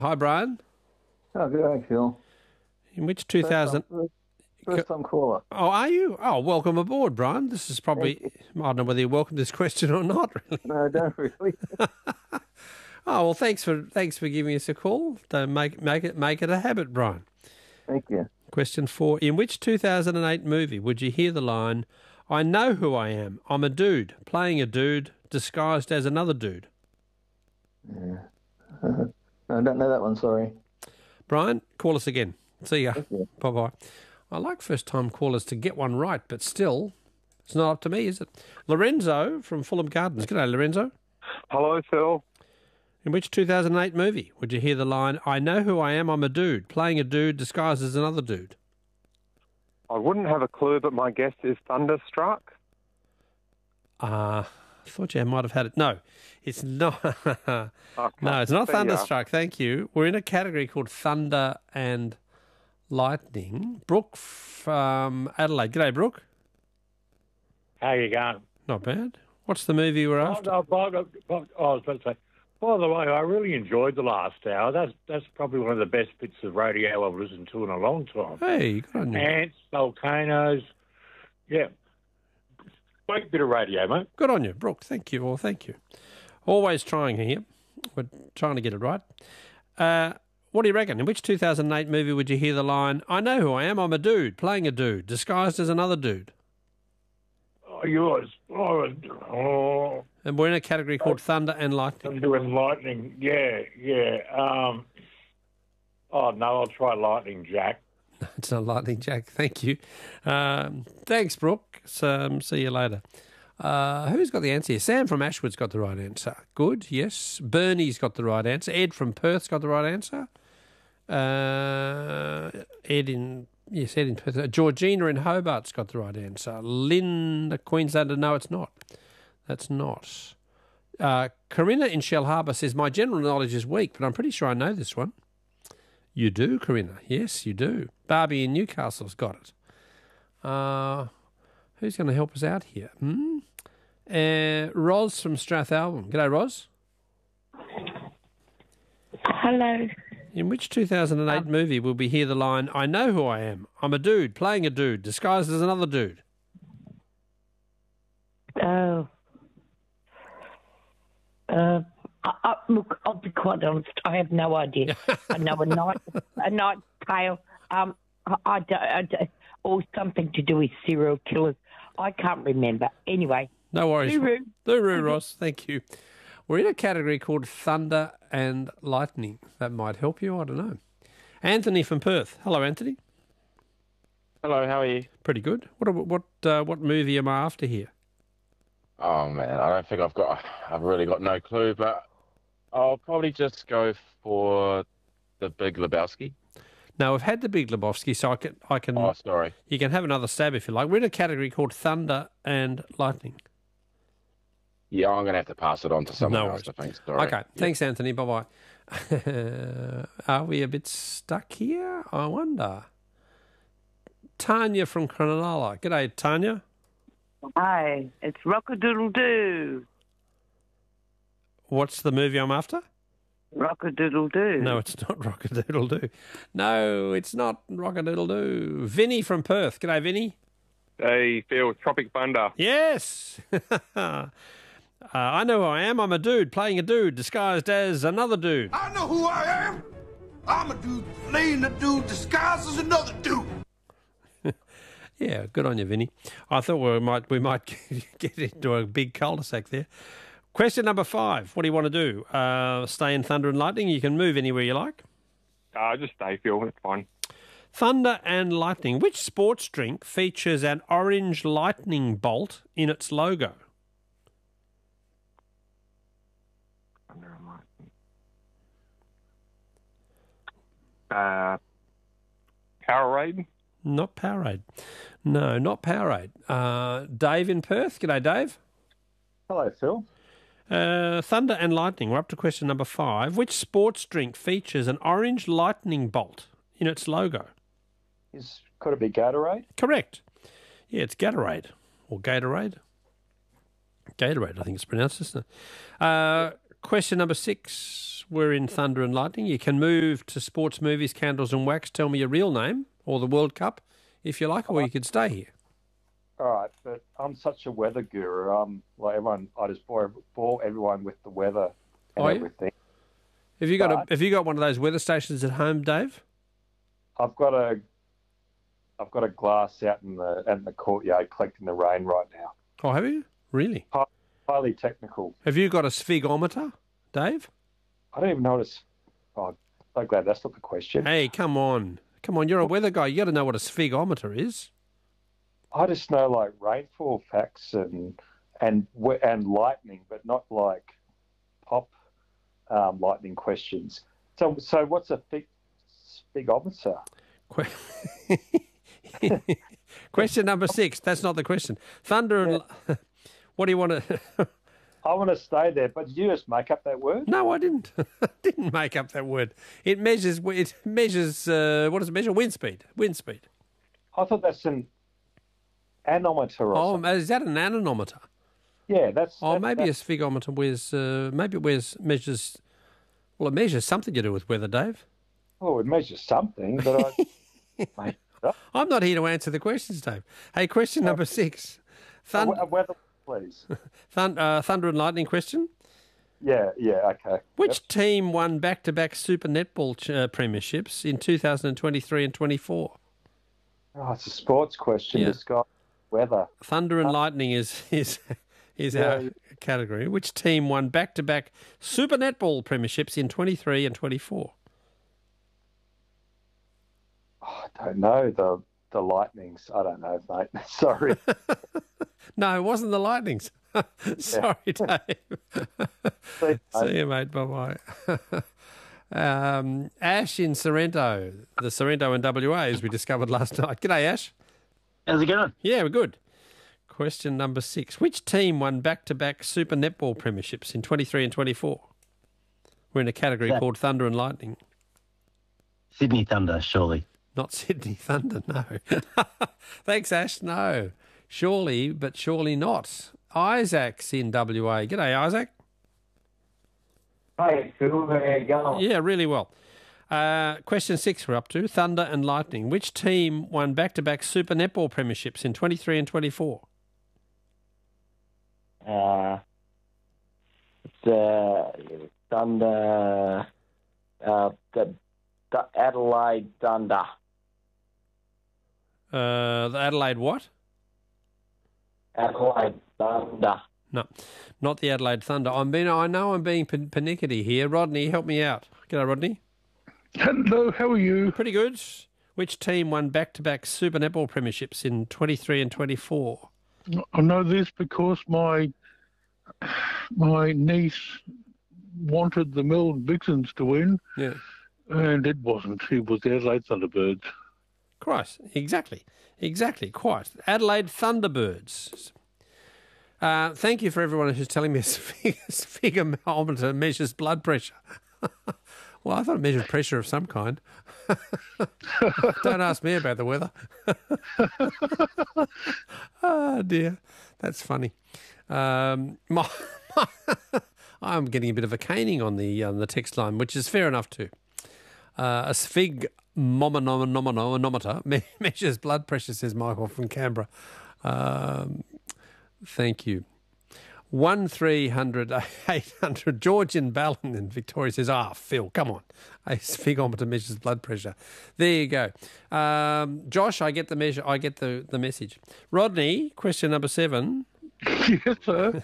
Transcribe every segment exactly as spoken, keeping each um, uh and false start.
Hi, Brian. Oh, good day, Phil. In which First two thousand... time, first time caller. Oh, are you? Oh, welcome aboard, Brian. This is probably... I don't know whether you welcome this question or not, really. No, don't really. Oh, well, thanks for thanks for giving us a call. Don't make, make, it, make it a habit, Brian. Thank you. Question four. In which two thousand eight movie would you hear the line, "I know who I am. I'm a dude, playing a dude, disguised as another dude"? Yeah. no, I don't know that one, sorry. Brian, call us again. See ya. you. Bye-bye. I like first-time callers to get one right, but still, it's not up to me, is it? Lorenzo from Fulham Gardens. G'day, Lorenzo. Hello, Phil. In which two thousand eight movie would you hear the line, "I know who I am, I'm a dude, playing a dude disguised as another dude"? I wouldn't have a clue, but my guess is Thunderstruck. Uh, I thought you might have had it. No, it's not. Okay. No, it's not See ya. Thunderstruck, thank you. We're in a category called Thunder and Lightning. Brooke from Adelaide. G'day, Brooke. How you going? Not bad. What's the movie we're Oh, after? no, by the- by- I was about to say, by the way, I really enjoyed the last hour. That's that's probably one of the best bits of radio I've listened to in a long time. Hey, good on you. Ants, volcanoes, yeah. Great bit of radio, mate. Good on you, Brooke. Thank you. Well, thank you. Always trying here. We're trying to get it right. Uh, what do you reckon? In which two thousand eight movie would you hear the line, "I know who I am, I'm a dude, playing a dude, disguised as another dude"? Oh, yours. Oh, oh, And we're in a category called Thunder and Lightning. thunder and lightning. Yeah, yeah. Um, oh, no, I'll try lightning, Jack. It's not Lightning Jack. Thank you. Um, thanks, Brooke. So, um, see you later. Uh, who's got the answer here? Sam from Ashwood's got the right answer. Good, yes. Bernie's got the right answer. Ed from Perth's got the right answer. Uh, Ed in, yes, Ed in Perth. Uh, Georgina in Hobart's got the right answer. Lynn, the Queenslander, no, it's not. That's not. Uh, Corinna in Shell Harbour says, "My general knowledge is weak, but I'm pretty sure I know this one." You do, Corinna. Yes, you do. Barbie in Newcastle's got it. Uh, who's going to help us out here? Hmm? Uh, Roz from Strathalbyn. G'day, Roz. Hello. In which two thousand eight movie will we hear the line, "I know who I am. I'm a dude, playing a dude, disguised as another dude"? Oh. Uh, I, I, look, I'll be quite honest. I have no idea. I know a night, a night tale. Um, I, I, don't, I don't, or something to do with serial killers. I can't remember. Anyway. No worries. Hooroo. Hooroo, Ross. Thank you. We're in a category called Thunder and Lightning. That might help you. I don't know. Anthony from Perth. Hello, Anthony. Hello, how are you? Pretty good. What what uh, what movie am I after here? Oh man, I don't think I've got. I've really got no clue, but I'll probably just go for the Big Lebowski. No, we've had the Big Lebowski, so I can I can. Oh, sorry. You can have another stab if you like. We're in a category called Thunder and Lightning. Yeah, I'm gonna have to pass it on to someone No else. worries. I think. Sorry. Okay, thanks, Anthony. Bye bye. Are we a bit stuck here? I wonder. Tanya from Cronulla. G'day, Tanya. Hi, it's Rock-a-Doodle-Doo. What's the movie I'm after? Rock-a-Doodle-Doo. No, it's not Rock-a-Doodle-Doo. No, it's not Rock-a-Doodle-Doo. Vinny from Perth. G'day, Vinny. Hey, Phil, Tropic Thunder. Yes. uh, I know who I am. I'm a dude playing a dude disguised as another dude. I know who I am. I'm a dude playing a dude disguised as another dude. Yeah, good on you, Vinny. I thought we might we might get into a big cul-de-sac there. Question number five. What do you want to do? Uh, stay in Thunder and Lightning? You can move anywhere you like. Uh, just stay, Phil. It's fine. Thunder and Lightning. Which sports drink features an orange lightning bolt in its logo? Thunder and Lightning. Uh, Powerade? Not Powerade. No, not Powerade. Uh, Dave in Perth. G'day, Dave. Hello, Phil. Uh, Thunder and Lightning. We're up to question number five. Which sports drink features an orange lightning bolt in its logo? Is could it be Gatorade? Correct. Yeah, it's Gatorade or Gatorade. Gatorade, I think it's pronounced, isn't it? Uh, Question number six. We're in Thunder and Lightning. You can move to sports, movies, candles and wax. Tell me your real name or the World Cup if you like, or you could stay here. All right, but I'm such a weather guru. Um, like everyone, I just bore, bore everyone with the weather and Are you? everything. Have you got But- a, Have you got one of those weather stations at home, Dave? I've got a, I've got a glass out in the out in the courtyard collecting the rain right now. Oh, have you? Really? Hi- Highly technical. Have you got a sphigometer, Dave? I don't even know what it's. Oh, I'm so glad that's not the question. Hey, come on. Come on, you're a weather guy. You got to know what a sphigometer is. I just know like rainfall facts and and we- and lightning, but not like pop um, lightning questions. So so what's a fig, sphigometer? Que- question number six. That's not the question. Thunder and... What do you want to... I want to stay there, but did you just make up that word? No, I didn't. I didn't make up that word. It measures... It measures... Uh, what does it measure? Wind speed. Wind speed. I thought that's an anometer or Oh, something. is that an anemometer? Yeah, that's... Oh, that- maybe a that's, sphigometer wears... Uh, maybe it wears... measures... Well, it measures something to do with weather, Dave. Oh, it measures something, but I... made it up. I'm not here to answer the questions, Dave. Hey, question number six. A Thund- we- a weather, please. thund- uh, Thunder and Lightning question. Yeah, yeah, okay. Which Yep. team won back-to-back Super Netball ch- uh, premierships in two thousand twenty-three and twenty-four? Oh, it's a sports question. Yeah. This guy, weather. Thunder and Lightning is is is Yeah. our category. Which team won back-to-back Super Netball premierships in twenty-three and twenty-four? Oh, I don't know the the Lightnings. I don't know, mate. Sorry. No, it wasn't the Lightnings. Sorry, Dave. See, See you, mate. Bye-bye. um, Ash in Sorrento. The Sorrento in W A, as we discovered last night. G'day, Ash. How's it going? Yeah, we're good. Question number six. Which team won back-to-back Super Netball premierships in twenty-three and twenty-four? We're in a category That- called Thunder and Lightning. Sydney Thunder, surely. Not Sydney Thunder, no. Thanks, Ash. No. Surely, but surely not. Isaac's in W A. G'day, Isaac. Hey, Phil, how you going? Yeah, really well. Uh, question six we're up to. Thunder and Lightning. Which team won back-to-back Super Netball premierships in twenty-three and twenty-four? Uh, it's uh, Thunder, uh, the, the Adelaide Thunder. Uh, the Adelaide what? Adelaide Thunder. No, not the Adelaide Thunder. I'm being, I know I'm being pan- panicky here. Rodney, help me out. G'day, Rodney. Hello, how are you? Pretty good. Which team won back-to-back Super Netball premierships in twenty-three and twenty-four? I know this because my my niece wanted the Melbourne Vixens to win, Yeah. and it wasn't. It was the Adelaide Thunderbirds. Christ, exactly. Exactly, quite. Adelaide Thunderbirds. Uh, thank you for everyone who's telling me a sphi- sphigometer measures blood pressure. Well, I thought it measured pressure of some kind. Don't ask me about the weather. Oh, dear. That's funny. Um, my, my, I'm getting a bit of a caning on the on the text line, which is fair enough too. Uh, a sphygmomanometer me- measures blood pressure, says Michael from Canberra. Um, thank you. One three hundred eight hundred. George in Ballon in Victoria says, "Ah, Phil, come on, a sphigometer measures blood pressure." There you go. Um, Josh, I get the measure. I get the, the message. Rodney, question number seven. Yes, sir.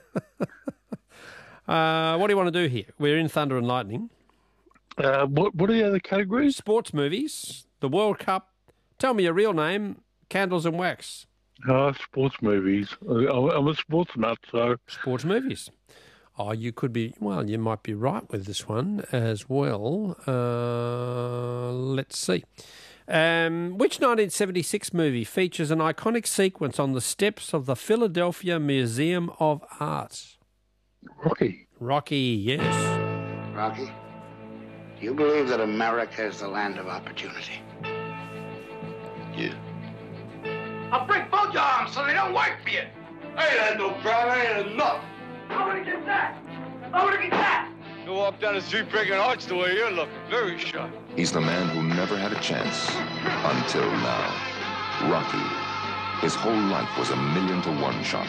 uh, what do you want to do here? We're in Thunder and Lightning. Uh, what what are the other categories? Sports movies, the World Cup. Tell me your real name. Candles and wax. Uh, sports movies. I- I'm a sports nut, so Sports movies. Oh, you could be, well, you might be right with this one as well. Uh, let's see. Um, which nineteen seventy-six movie features an iconic sequence on the steps of the Philadelphia Museum of Art? Rocky. Rocky, yes. Rocky, do you believe that America is the land of opportunity? Yeah. I'll break both your arms so they don't work for you. I ain't had no problem. I ain't had enough. How many get that? Oh, look at that! You walk down the street breaking hearts the way you're looking. Very sharp. He's the man who never had a chance until now. Rocky. His whole life was a million to one shot.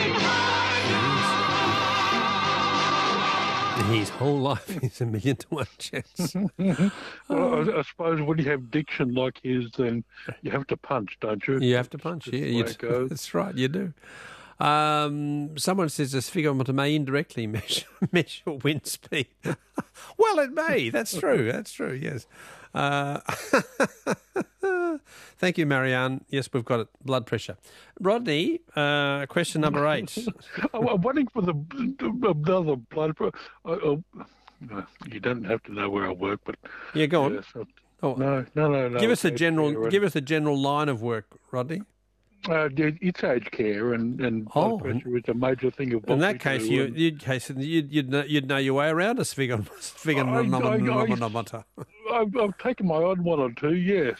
His whole life is a million to one chance. Well, I, I suppose when you have diction like his, then you have to punch, don't you? You have to punch, That's yeah. the You way it do. goes. That's right, you do. Um, someone says this figure may indirectly measure, measure wind speed. Well, it may. That's true. That's true, yes. Uh, thank you, Marianne. Yes, we've got it. Blood pressure. Rodney, uh, question number eight. I'm I'm waiting for the another blood pressure. Oh, oh, you don't have to know where I work, but Yeah, go on. Yes, I- Oh. no, no, no, no. Give us a It's general. care and- Give us a general line of work, Rodney. Uh, yeah, it's aged care, and, and blood Oh, pressure is a major thing of what In we that case, do, you and you'd case you'd you'd know, you'd know your way around a sfigon sfigon. I've, I've taken my odd one or two, yes.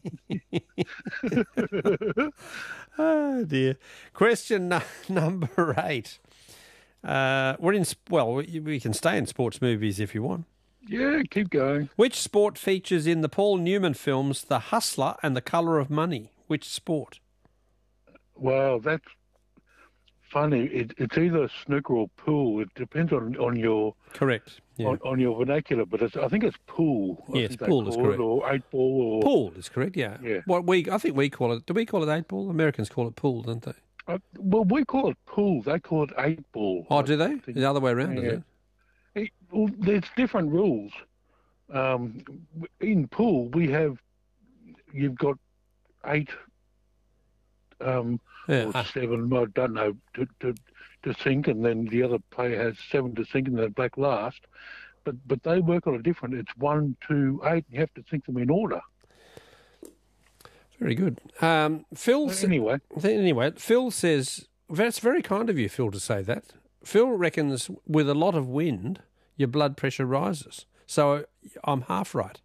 Oh dear. Question n- number eight. Uh, we're in. sp- Well, we, we can stay in sports movies if you want. Yeah, keep going. Which sport features in the Paul Newman films The Hustler and The Colour of Money? Which sport? Well, that's funny. It, it's either snooker or pool. It depends on, on your Correct. Yeah. on, on your vernacular, but it's, I think it's pool. I Yes, think they pool is call it, correct. Or eight ball, or Pool is correct. Yeah. Yeah. What we I think we call it. Do we call it eight ball? Americans call it pool, don't they? Uh, well, we call it pool. They call it eight ball. Oh, do they? The other way around, is Yeah. it? It- well, there's different rules. Um, in pool, we have you've got eight um, Yeah. or seven. I don't know to, to to sink, and then the other player has seven to sink, and then black last. But but they work on a different. It's one, two, eight. You have to sink them in order. Very good. Um, Phil. Well, anyway. Anyway, Phil says that's very kind of you, Phil, to say that. Phil reckons with a lot of wind, your blood pressure rises. So I'm half right.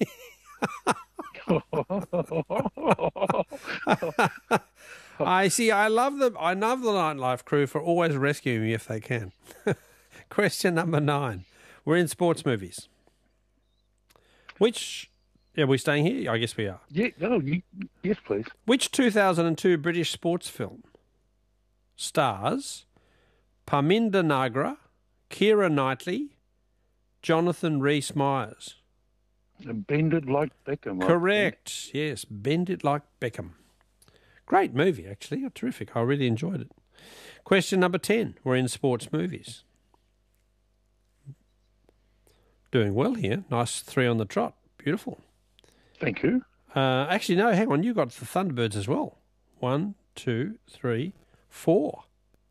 I see. I love the I love the Nightlife crew for always rescuing me if they can. Question number nine. We're in sports movies. Which are we staying here? I guess we are. Yeah. No. You, yes, please. Which two thousand two British sports film stars Parminder Nagra, Keira Knightley, Jonathan Rhys-Myers? Bend it like Beckham. I Correct. Yes, Bend It Like Beckham. Great movie, actually. Oh, terrific. I really enjoyed it. Question number ten. We're in sports movies. Doing well here. Nice three on the trot. Beautiful. Thank you. Uh, actually, no, hang on. You got the Thunderbirds as well. One, two, three, four.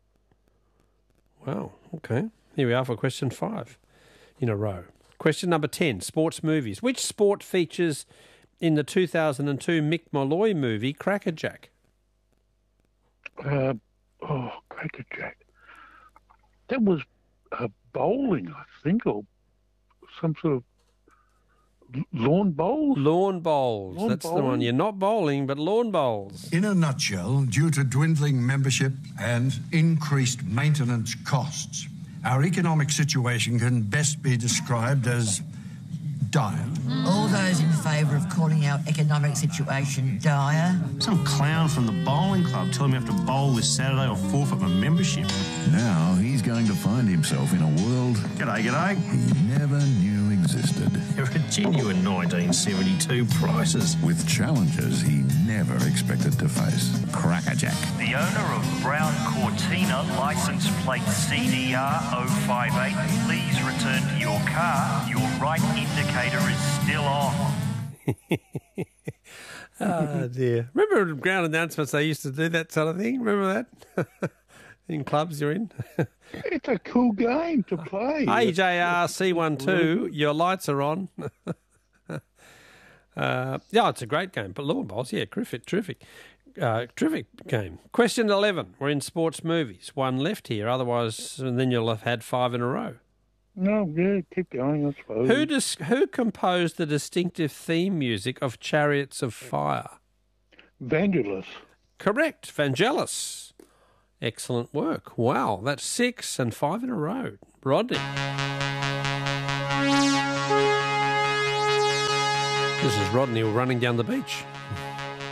Wow. Okay. Here we are for question five in a row. Question number ten, sports movies. Which sport features in the two thousand two Mick Molloy movie Crackerjack? Uh, oh, Crackerjack. That was uh, bowling, I think, or some sort of lawn bowls. Lawn bowls. Lawn That's the one. bowling? You're not bowling, but lawn bowls. In a nutshell, due to dwindling membership and increased maintenance costs, our economic situation can best be described as dire. All those in favour of calling our economic situation dire? Some clown from the bowling club telling me I have to bowl this Saturday or forfeit my membership. Now he's going to find himself in a world G'day, g'day. he never knew existed. They're a genuine nineteen seventy-two prices. With challenges he never expected to face. Crackerjack. The owner of Brown Cortina, license plate C D R zero five eight, please return to your car. Your right indicator is still on. Oh, dear. Remember ground announcements, they used to do that sort of thing? Remember that? In clubs you're in? It's a cool game to play. A J R C twelve, your lights are on. uh, yeah, it's a great game. But lawn bowls, yeah, terrific, terrific. Uh, terrific game. Question eleven. We're in sports movies. One left here, otherwise, and then you'll have had five in a row. No, yeah, keep going, I suppose. Who dis- who composed the distinctive theme music of Chariots of Fire? Vangelis. Correct, Vangelis. Excellent work. Wow, that's six and five in a row. Rodney. This is Rodney running down the beach.